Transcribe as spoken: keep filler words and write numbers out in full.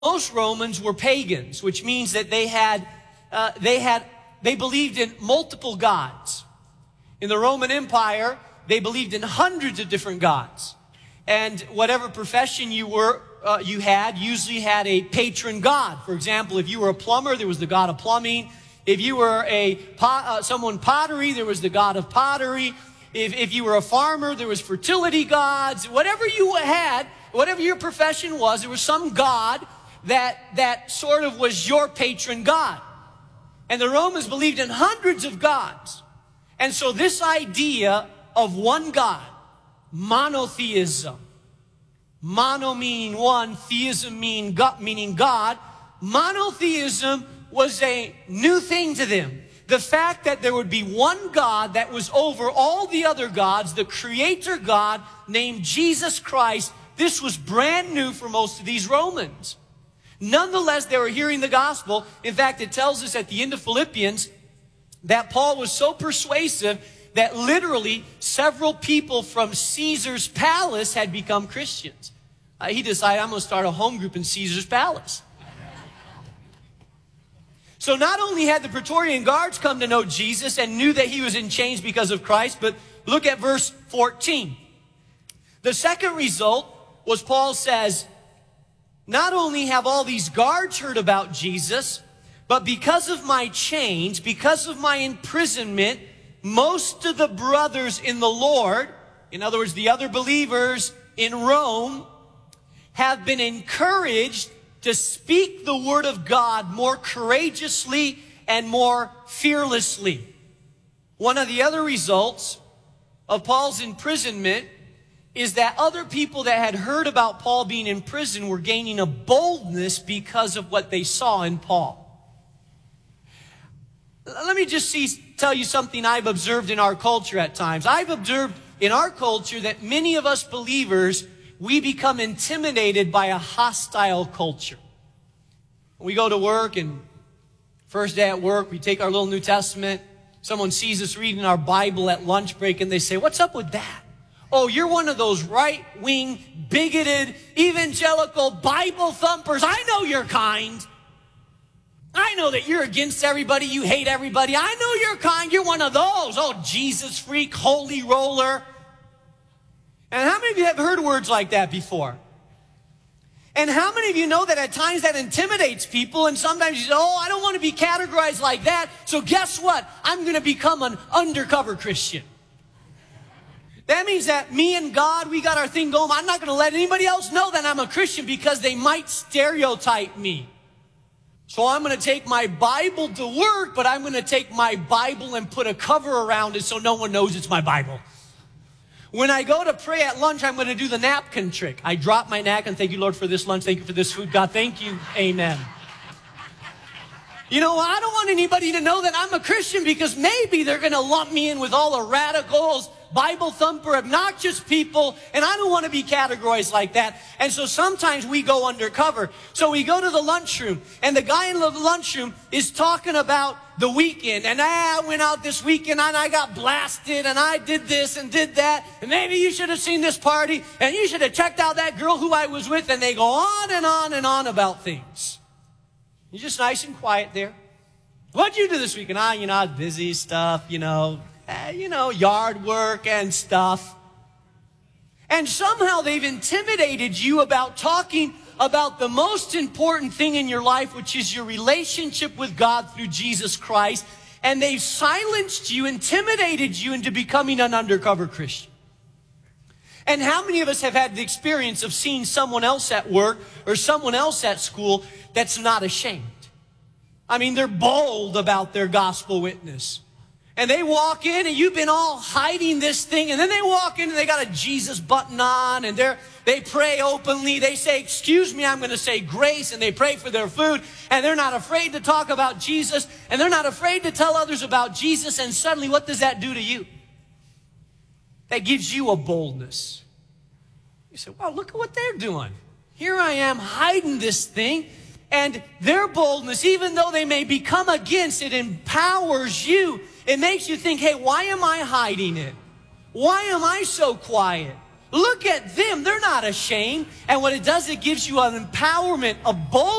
Most Romans were pagans, which means that they had, uh, they had, they believed in multiple gods. In the Roman Empire, they believed in hundreds of different gods. And whatever profession you were, uh, you had, usually had a patron god. For example, if you were a plumber, there was the god of plumbing. If you were a pot, uh, someone pottery, there was the god of pottery. If, if you were a farmer, there was fertility gods. Whatever you had, whatever your profession was, there was some god that, that sort of was your patron god. And the Romans believed in hundreds of gods. And so this idea of one God, monotheism, mono meaning one, theism meaning God, meaning God, monotheism was a new thing to them. The fact that there would be one God that was over all the other gods, the creator God named Jesus Christ, this was brand new for most of these Romans. Nonetheless, they were hearing the gospel. In fact, it tells us at the end of Philippians that Paul was so persuasive that literally several people from Caesar's palace had become Christians. Uh, he decided, I'm going to start a home group in Caesar's palace. So not only had the Praetorian Guards come to know Jesus and knew that he was in chains because of Christ, but look at verse fourteen. The second result was Paul says, not only have all these guards heard about Jesus, but because of my chains, because of my imprisonment, most of the brothers in the Lord, in other words, the other believers in Rome, have been encouraged to speak the word of God more courageously and more fearlessly. One of the other results of Paul's imprisonment is that other people that had heard about Paul being in prison were gaining a boldness because of what they saw in Paul. Let me just see, tell you something I've observed in our culture at times. I've observed in our culture that many of us believers, we become intimidated by a hostile culture. We go to work and first day at work, we take our little New Testament. Someone sees us reading our Bible at lunch break and they say, what's up with that? Oh, you're one of those right-wing, bigoted, evangelical Bible thumpers. I know your kind. I know that you're against everybody. You hate everybody. I know you're kind. You're one of those. Oh, Jesus freak, holy roller. And how many of you have heard words like that before? And how many of you know that at times that intimidates people, and sometimes you say, oh, I don't want to be categorized like that, so guess what? I'm going to become an undercover Christian. That means that me and God, we got our thing going. I'm not going to let anybody else know that I'm a Christian because they might stereotype me. So I'm going to take my Bible to work, but I'm going to take my Bible and put a cover around it so no one knows it's my Bible. When I go to pray at lunch, I'm going to do the napkin trick. I drop my napkin. Thank you, Lord, for this lunch. Thank you for this food. God, thank you. Amen. You know, I don't want anybody to know that I'm a Christian because maybe they're going to lump me in with all the radicals, Bible thumper, obnoxious people, and I don't want to be categorized like that. And so sometimes we go undercover. So we go to the lunchroom, and the guy in the lunchroom is talking about the weekend. And I went out this weekend, and I got blasted, and I did this and did that. And maybe you should have seen this party, and you should have checked out that girl who I was with. And they go on and on and on about things. You're just nice and quiet there. What'd you do this weekend? Ah, you know, I was busy stuff, you know. Uh, you know, yard work and stuff. And somehow they've intimidated you about talking about the most important thing in your life, which is your relationship with God through Jesus Christ. And they've silenced you, intimidated you into becoming an undercover Christian. And how many of us have had the experience of seeing someone else at work or someone else at school that's not ashamed? I mean, they're bold about their gospel witness. And they walk in and you've been all hiding this thing. And then they walk in and they got a Jesus button on and they're, they pray openly. They say, excuse me, I'm going to say grace. And they pray for their food. And they're not afraid to talk about Jesus. And they're not afraid to tell others about Jesus. And suddenly, what does that do to you? That gives you a boldness. You say, wow, look at what they're doing. Here I am hiding this thing. And their boldness, even though they may become against it, empowers you. It makes you think, hey, why am I hiding it? Why am I so quiet? Look at them. They're not ashamed. And what it does, it gives you an empowerment, a boldness.